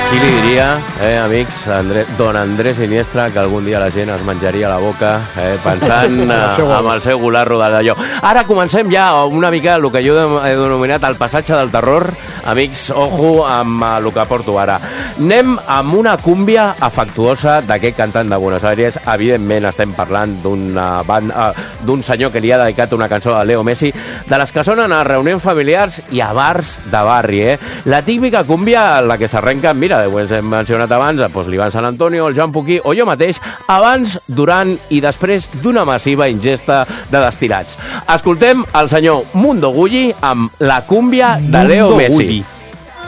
Qui li diria, amics, don Andrés Iniestra, que algun dia la gent es menjaria la boca pensant amb el seu golarro d'allò. Ara comencem ja una mica el que jo he denominat el passatge del terror. Amics, ojo amb el que porto ara. Anem amb una cúmbia afectuosa d'aquest cantant de Buenos Aires. Evidentment estem parlant d'un senyor que li ha dedicat una cançó a Leo Messi, de les que sonen a reunions familiars i a bars de barri. La típica cúmbia en la que s'arrenca, mira, ho hem mencionat abans, doncs l'Ivan San Antonio, el Joan Puquí o jo mateix, abans, durant i després d'una massiva ingesta de destilats. Escoltem el senyor Mundo Gulli amb la cúmbia de Leo Messi.